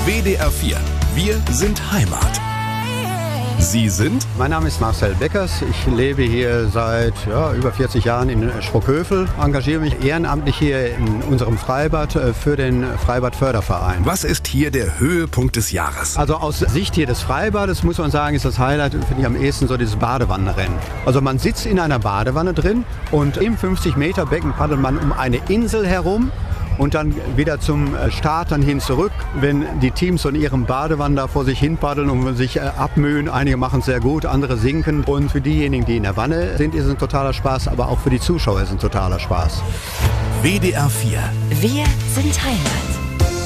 WDR 4. Wir sind Heimat. Sie sind? Mein Name ist Marcel Beckers. Ich lebe hier seit über 40 Jahren in Sprockhövel, engagiere mich ehrenamtlich hier in unserem Freibad für den Freibad-Förderverein. Was ist hier der Höhepunkt des Jahres? Also aus Sicht hier des Freibades muss man sagen, ist das Highlight, finde ich am ehesten so dieses Badewannenrennen. Also man sitzt in einer Badewanne drin und im 50-Meter-Becken paddelt man um eine Insel herum. Und dann wieder zum Start dann hin zurück, wenn die Teams in ihrem Badewanne da vor sich hin paddeln und sich abmühen. Einige machen es sehr gut, andere sinken. Und für diejenigen, die in der Wanne sind, ist es ein totaler Spaß, aber auch für die Zuschauer ist es ein totaler Spaß. WDR 4. Wir sind Heimat.